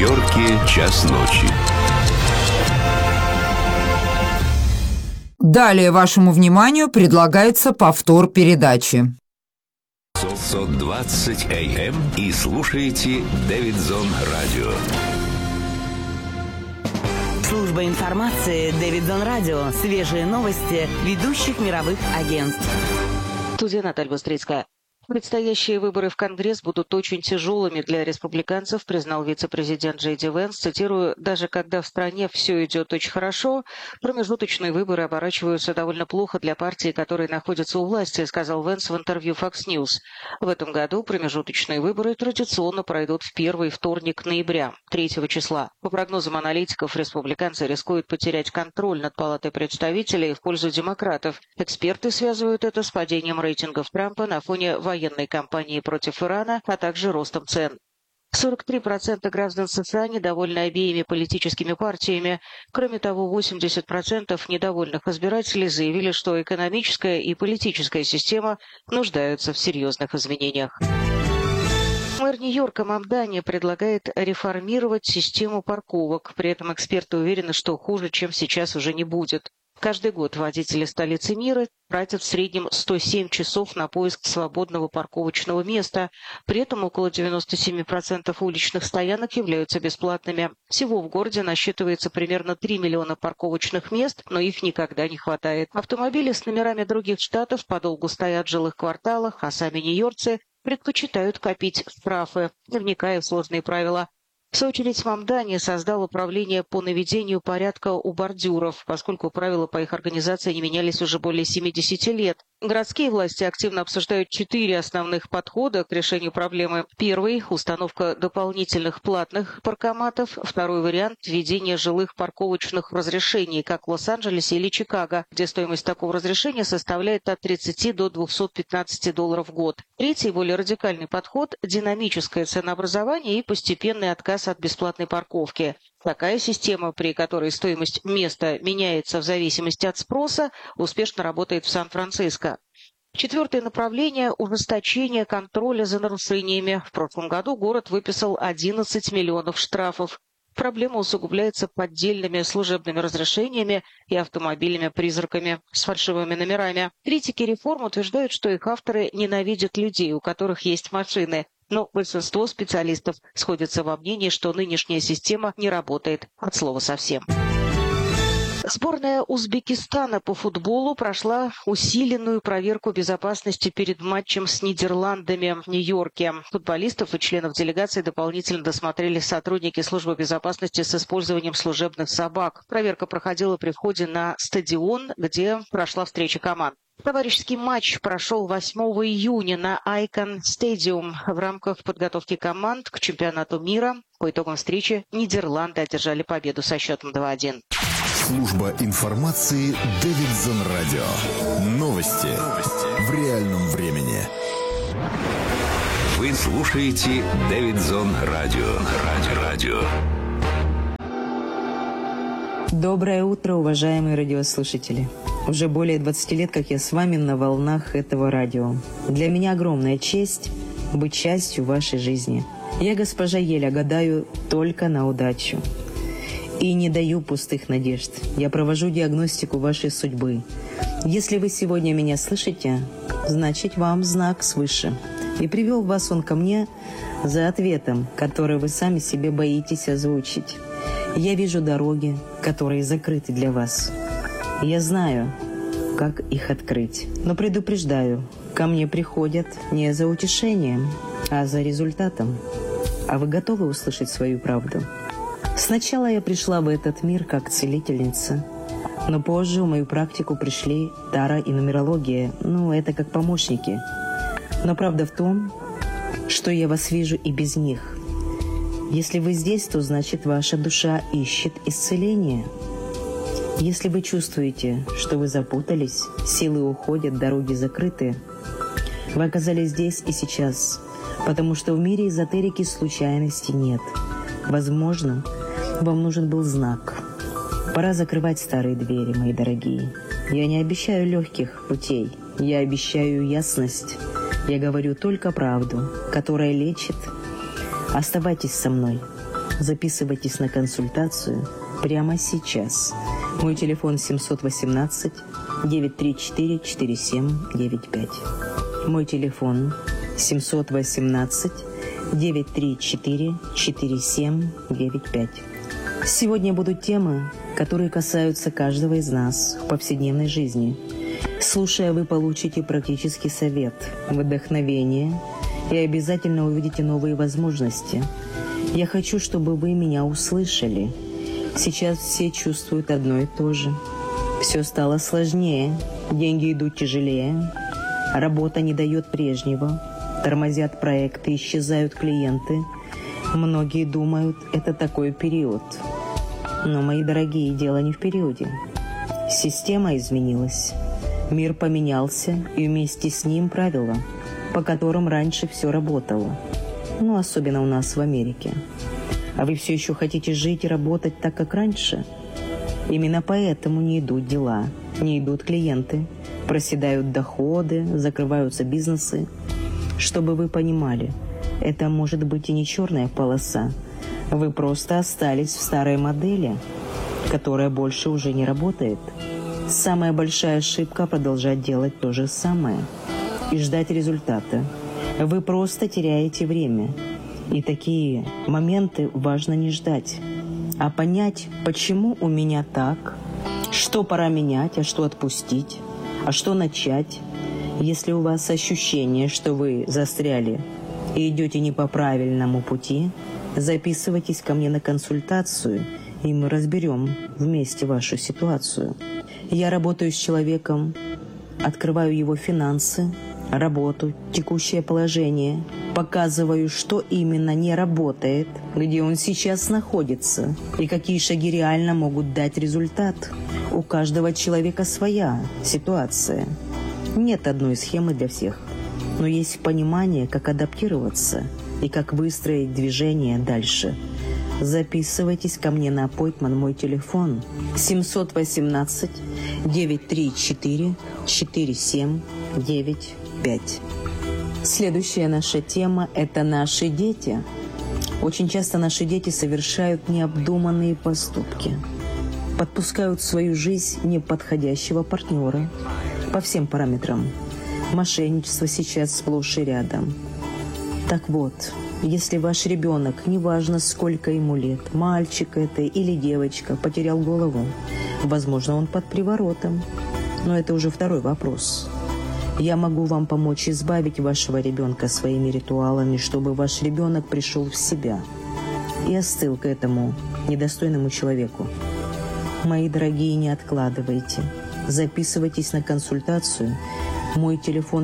Нью-Йорке час ночи. Далее вашему вниманию предлагается повтор передачи. 120 АМ и слушаете Дэвидсон Радио. Служба информации Дэвидсон Радио. Свежие новости ведущих мировых агентств. Студия Наталья Бустрицкая. Предстоящие выборы в Конгресс будут очень тяжелыми для республиканцев, признал вице-президент Джей Ди Венс. Цитирую: «Даже когда в стране все идет очень хорошо, промежуточные выборы оборачиваются довольно плохо для партии, которая находится у власти», сказал Венс в интервью Fox News. В этом году промежуточные выборы традиционно пройдут в первый вторник ноября, 3 числа. По прогнозам аналитиков, республиканцы рискуют потерять контроль над Палатой представителей в пользу демократов. Эксперты связывают это с падением рейтингов Трампа на фоне военной кампании против Ирана, а также ростом цен. 43% граждан США недовольны обеими политическими партиями. Кроме того, 80% недовольных избирателей заявили, что экономическая и политическая система нуждаются в серьезных изменениях. Мэр Нью-Йорка Мамдани предлагает реформировать систему парковок. При этом эксперты уверены, что хуже, чем сейчас, уже не будет. Каждый год водители столицы мира тратят в среднем 107 часов на поиск свободного парковочного места. При этом около 97% уличных стоянок являются бесплатными. Всего в городе насчитывается примерно 3 миллиона парковочных мест, но их никогда не хватает. Автомобили с номерами других штатов подолгу стоят в жилых кварталах, а сами нью-йоркцы предпочитают копить штрафы, не вникая в сложные правила. В свою очередь, Мамдани создал управление по наведению порядка у бордюров, поскольку правила по их организации не менялись уже более 70 лет. Городские власти активно обсуждают 4 основных подхода к решению проблемы. Первый – установка дополнительных платных паркоматов. Второй вариант – введение жилых парковочных разрешений, как в Лос-Анджелесе или Чикаго, где стоимость такого разрешения составляет от 30 до $215 в год. Третий, более радикальный подход – динамическое ценообразование и постепенный отказ от бесплатной парковки. Такая система, при которой стоимость места меняется в зависимости от спроса, успешно работает в Сан-Франциско. Четвертое направление – ужесточение контроля за нарушениями. В прошлом году город выписал 11 миллионов штрафов. Проблема усугубляется поддельными служебными разрешениями и автомобилями-призраками с фальшивыми номерами. Критики реформ утверждают, что их авторы ненавидят людей, у которых есть машины. Но большинство специалистов сходятся во мнении, что нынешняя система не работает от слова совсем. Сборная Узбекистана по футболу прошла усиленную проверку безопасности перед матчем с Нидерландами в Нью-Йорке. Футболистов и членов делегации дополнительно досмотрели сотрудники службы безопасности с использованием служебных собак. Проверка проходила при входе на стадион, где прошла встреча команд. Товарищеский матч прошел 8 июня на Icon Stadium в рамках подготовки команд к чемпионату мира. По итогам встречи Нидерланды одержали победу со счетом 2-1. Служба информации Дэвидсон Радио. Новости в реальном времени. Вы слушаете Дэвидсон Радио. Доброе утро, уважаемые радиослушатели. Уже более 20 лет, как я с вами на волнах этого радио. Для меня огромная честь быть частью вашей жизни. Я, госпожа Еля, гадаю только на удачу. И не даю пустых надежд. Я провожу диагностику вашей судьбы. Если вы сегодня меня слышите, значит, вам знак свыше. И привел вас он ко мне за ответом, который вы сами себе боитесь озвучить. Я вижу дороги, которые закрыты для вас. Я знаю, как их открыть. Но предупреждаю, ко мне приходят не за утешением, а за результатом. А вы готовы услышать свою правду? Сначала я пришла в этот мир как целительница, но позже в мою практику пришли тара и нумерология, это как помощники. Но правда в том, что я вас вижу и без них. Если вы здесь, то значит ваша душа ищет исцеления. Если вы чувствуете, что вы запутались, силы уходят, дороги закрыты, вы оказались здесь и сейчас, потому что в мире эзотерики случайности нет. Возможно, вам нужен был знак. Пора закрывать старые двери, мои дорогие. Я не обещаю легких путей, я обещаю ясность. Я говорю только правду, которая лечит. Оставайтесь со мной. Записывайтесь на консультацию прямо сейчас. Мой телефон 718-934-4795. Мой телефон 718-934-4795. Сегодня будут темы, которые касаются каждого из нас в повседневной жизни. Слушая, вы получите практический совет, вдохновение и обязательно увидите новые возможности. Я хочу, чтобы вы меня услышали. Сейчас все чувствуют одно и то же. Все стало сложнее, деньги идут тяжелее, работа не дает прежнего, тормозят проекты, исчезают клиенты. Многие думают, это такой период. Но, мои дорогие, дело не в периоде. Система изменилась, мир поменялся, и вместе с ним правила, по которым раньше все работало. Ну, особенно у нас в Америке. А вы все еще хотите жить и работать так, как раньше? Именно поэтому не идут дела, не идут клиенты, проседают доходы, закрываются бизнесы. Чтобы вы понимали, это может быть и не черная полоса. Вы просто остались в старой модели, которая больше уже не работает. Самая большая ошибка – продолжать делать то же самое и ждать результата. Вы просто теряете время. И такие моменты важно не ждать, а понять, почему у меня так, что пора менять, а что отпустить, а что начать. Если у вас ощущение, что вы застряли и идете не по правильному пути, записывайтесь ко мне на консультацию, и мы разберем вместе вашу ситуацию. Я работаю с человеком, открываю его финансы, работу, текущее положение, показываю, что именно не работает, где он сейчас находится и какие шаги реально могут дать результат. У каждого человека своя ситуация. Нет одной схемы для всех, но есть понимание, как адаптироваться и как выстроить движение дальше. Записывайтесь ко мне на аппойтмент, мой телефон 718-934-4795. Следующая наша тема – это наши дети. Очень часто наши дети совершают необдуманные поступки, подпускают в свою жизнь неподходящего партнера по всем параметрам. Мошенничество сейчас сплошь и рядом. Так вот, если ваш ребенок, неважно сколько ему лет, мальчик это или девочка, потерял голову, возможно, он под приворотом. Но это уже второй вопрос. Я могу вам помочь избавить вашего ребенка своими ритуалами, чтобы ваш ребенок пришел в себя и остыл к этому недостойному человеку. Мои дорогие, не откладывайте. Записывайтесь на консультацию. Мой телефон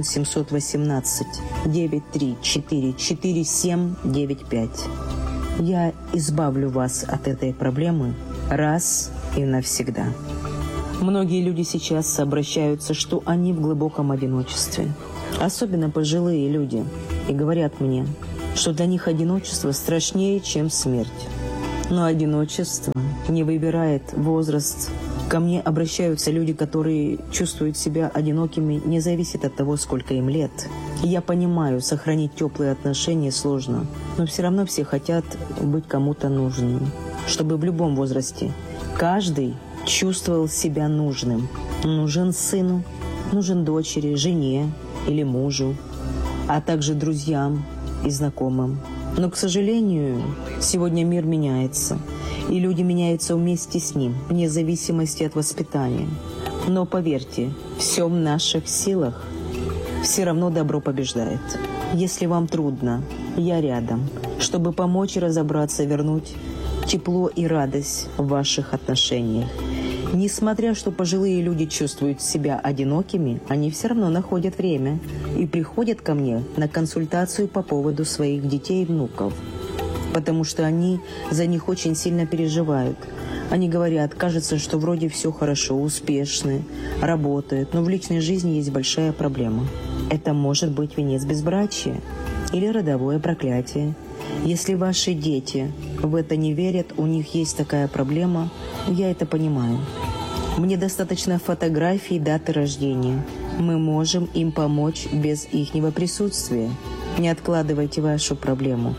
718-934-4795. Я избавлю вас от этой проблемы раз и навсегда. Многие люди сейчас обращаются, что они в глубоком одиночестве. Особенно пожилые люди. И говорят мне, что для них одиночество страшнее, чем смерть. Но одиночество не выбирает возраст. Ко мне обращаются люди, которые чувствуют себя одинокими, не зависит от того, сколько им лет. И я понимаю, сохранить теплые отношения сложно, но все равно все хотят быть кому-то нужным. Чтобы в любом возрасте каждый чувствовал себя нужным. Нужен сыну, нужен дочери, жене или мужу, а также друзьям и знакомым. Но, к сожалению, сегодня мир меняется, и люди меняются вместе с ним, вне зависимости от воспитания. Но поверьте, все в наших силах. Все равно добро побеждает. Если вам трудно, я рядом, чтобы помочь разобраться, вернуть тепло и радость в ваших отношениях. Несмотря, что пожилые люди чувствуют себя одинокими, они все равно находят время и приходят ко мне на консультацию по поводу своих детей и внуков. Потому что они за них очень сильно переживают. Они говорят, кажется, что вроде все хорошо, успешны, работают, но в личной жизни есть большая проблема. Это может быть венец безбрачия или родовое проклятие. Если ваши дети в это не верят, у них есть такая проблема, я это понимаю. Мне достаточно фотографий, даты рождения. Мы можем им помочь без ихнего присутствия. Не откладывайте вашу проблему.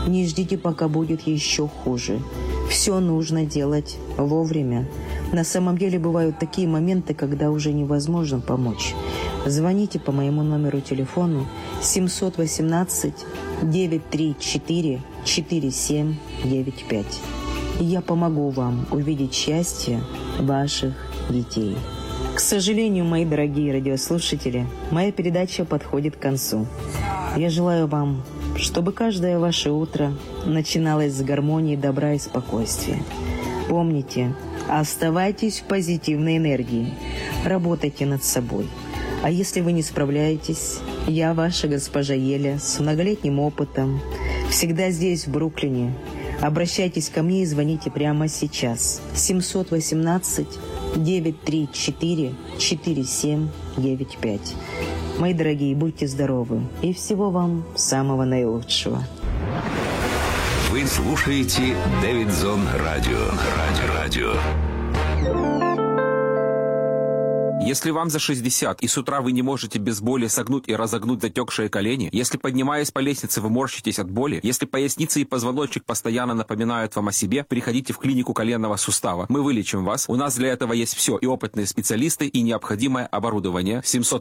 Не ждите, пока будет еще хуже. Все нужно делать вовремя. На самом деле бывают такие моменты, когда уже невозможно помочь. Звоните по моему номеру телефона 718-934-4795. Я помогу вам увидеть счастье ваших детей. К сожалению, мои дорогие радиослушатели, моя передача подходит к концу. Я желаю вам, чтобы каждое ваше утро начиналось с гармонии, добра и спокойствия. Помните, оставайтесь в позитивной энергии, работайте над собой. А если вы не справляетесь, я ваша госпожа Еля с многолетним опытом, всегда здесь, в Бруклине. Обращайтесь ко мне и звоните прямо сейчас. 718-934-4795. Мои дорогие, будьте здоровы и всего вам самого наилучшего. Вы слушаете Дэвид Зон Радио. Если вам за 60 и с утра вы не можете без боли согнуть и разогнуть затекшие колени, если, поднимаясь по лестнице, вы морщитесь от боли, если поясница и позвоночник постоянно напоминают вам о себе, приходите в клинику коленного сустава. Мы вылечим вас. У нас для этого есть все. И опытные специалисты, и необходимое оборудование.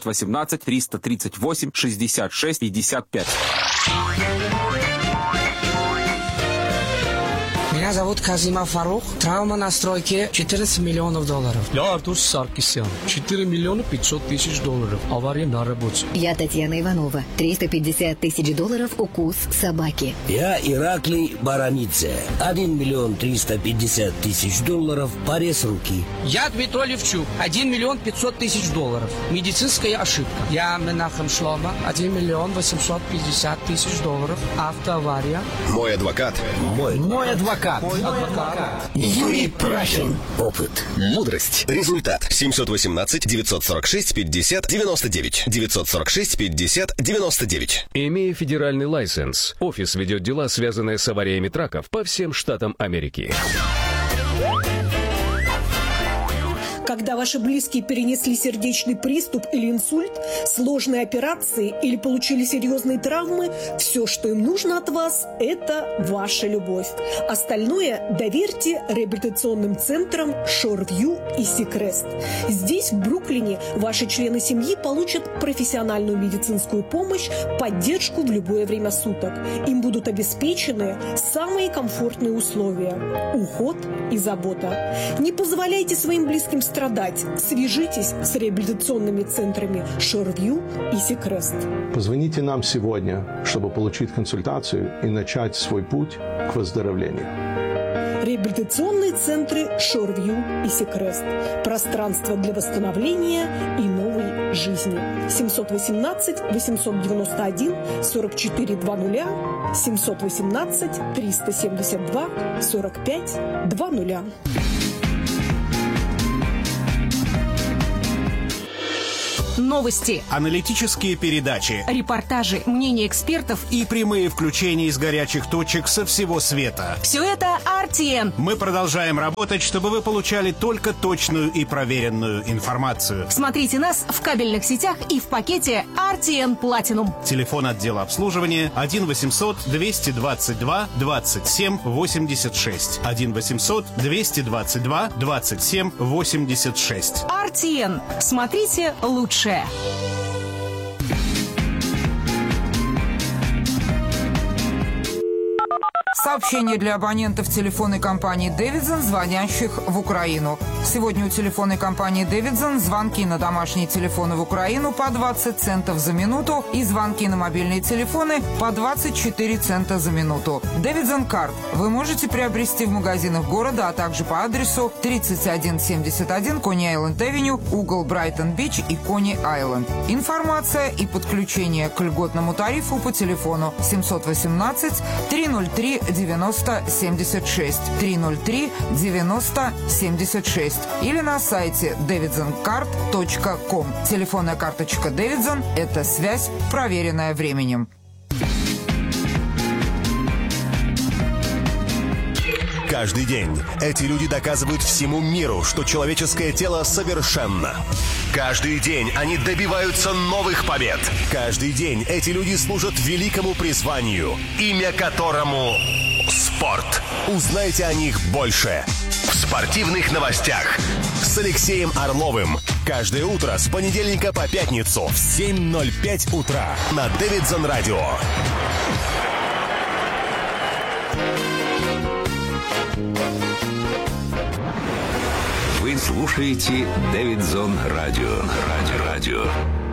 718-338-66-55. Меня зовут Казима Фарух. Травма на стройке $14 миллионов. Я Артур Саркисян. $4 миллиона 500 тысяч. Авария на работе. Я Татьяна Иванова. $350 тысяч укус собаки. Я Ираклий Баранидзе. $1 миллион 350 тысяч. Порез руки. Я Дмитрий Левчук. $1 миллион 500 тысяч. Медицинская ошибка. Я Менахем Шлома. $1 миллион 850 тысяч. Автоавария. Мой адвокат. Мой адвокат. Юрий Прахин. Опыт. Мудрость. Результат. 718-946-50-99. 946-50-99. Имея федеральный лайсенс, офис ведет дела, связанные с авариями траков по всем штатам Америки. Когда ваши близкие перенесли сердечный приступ или инсульт, сложные операции или получили серьезные травмы, все, что им нужно от вас, это ваша любовь. Остальное доверьте реабилитационным центрам Шорвью и Сикрест. Здесь, в Бруклине, ваши члены семьи получат профессиональную медицинскую помощь, поддержку в любое время суток. Им будут обеспечены самые комфортные условия – уход и забота. Не позволяйте своим близким страдать. Свяжитесь с реабилитационными центрами Шорвью и Сикрест. Позвоните нам сегодня, чтобы получить консультацию и начать свой путь к выздоровлению. Реабилитационные центры Шорвью и Сикрест. Пространство для восстановления и новой жизни. 718-891-4420. 718-372-4520. Новости, аналитические передачи, репортажи, мнения экспертов и прямые включения из горячих точек со всего света. Все это RTN. Мы продолжаем работать, чтобы вы получали только точную и проверенную информацию. Смотрите нас в кабельных сетях и в пакете RTN Platinum. Телефон отдела обслуживания 1-800-222-27-86. 1-800-222-27-86. RTN. Смотрите лучше. Сообщение для абонентов телефонной компании «Дэвидсон», звонящих в Украину. Сегодня у телефонной компании «Дэвидсон» звонки на домашние телефоны в Украину по 20 центов за минуту и звонки на мобильные телефоны по 24 цента за минуту. «Дэвидсон Карт» вы можете приобрести в магазинах города, а также по адресу 3171 Кони-Айленд-Авеню, угол Брайтон-Бич и Кони-Айленд. Информация и подключение к льготному тарифу по телефону 718-303-9076, 303-9076 или на сайте davidsoncard.com. Телефонная карточка Davidson – это связь, проверенная временем. Каждый день эти люди доказывают всему миру, что человеческое тело совершенно. Каждый день они добиваются новых побед. Каждый день эти люди служат великому призванию, имя которому спорт. Узнайте о них больше в спортивных новостях с Алексеем Орловым. Каждое утро с понедельника по пятницу в 7:05 утра на Davidson Radio. Вы слушаете Davidson Radio.